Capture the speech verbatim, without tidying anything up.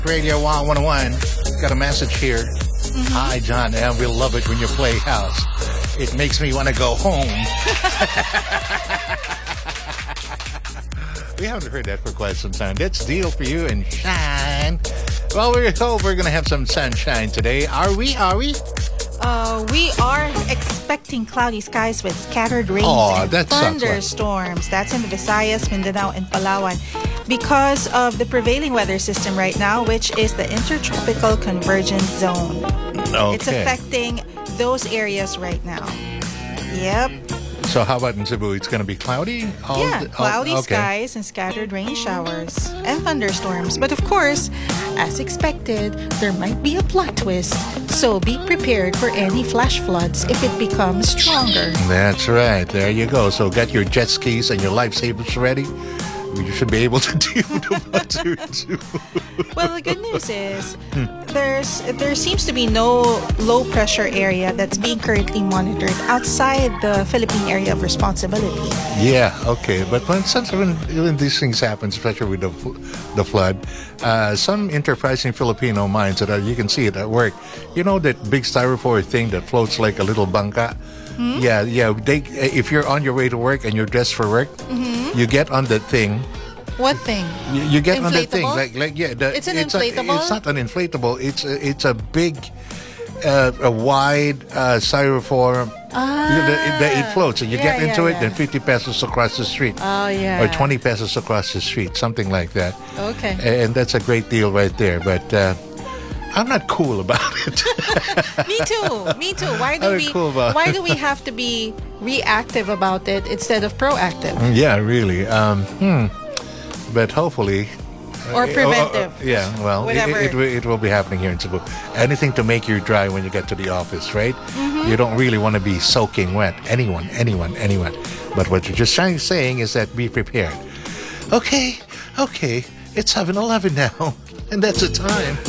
Radio one oh one. Got a message here. Mm-hmm. Hi, John. And we love it when you play house. It makes me want to go home. We haven't heard that for quite some time. That's Deal for You and Shine. Well, we hope we're going to have some sunshine today. Are we? Are we? Uh, we are expecting cloudy skies with scattered rains oh, and that thunderstorms. That's in the Visayas, Mindanao, and Palawan because of the prevailing weather system right now, which is the Intertropical Convergence Zone. Okay. It's affecting those areas right now. Yep. So how about in Cebu? It's going to be cloudy? All yeah, the, all, cloudy okay. skies and scattered rain showers and thunderstorms. But of course, as expected, there might be a plot twist. So be prepared for any flash floods if it becomes stronger. That's right. There you go. So get your jet skis and your lifesavers ready. You should be able to deal with what to do. Well, the good news is there's there seems to be no low pressure area that's being currently monitored outside the Philippine area of responsibility. Yeah, okay. But when sometimes when, when these things happen, especially with the the flood, uh, some enterprising Filipino minds that are, you can see it at work. You know that big styrofoam thing that floats like a little bangka? Hmm? Yeah, yeah. They, if you're on your way to work and you're dressed for work, mm-hmm. you get on that thing. What thing? You, you get inflatable? on that thing, like, like yeah. The, it's an it's inflatable. A, it's not an inflatable. It's a, it's a big, uh, a wide uh, styrofoam. Ah, the, the, it floats, and you yeah, get into yeah, it. yeah. Then fifty pesos across the street. Oh yeah. Or twenty pesos across the street, something like that. Okay. And that's a great deal right there. But uh, I'm not cool about it. Me too. Me too. Why do I'm we? Cool about why it. do we have to be reactive about it instead of proactive? Yeah, really. Um, hmm. But hopefully. Or preventive. Uh, uh, yeah, well, it, it, it, it will be happening here in Cebu. Anything to make you dry when you get to the office, right? Mm-hmm. You don't really want to be soaking wet. Anyone, anyone, anyone. But what you're just trying saying is that be prepared. Okay, okay, it's seven eleven now, and that's the time.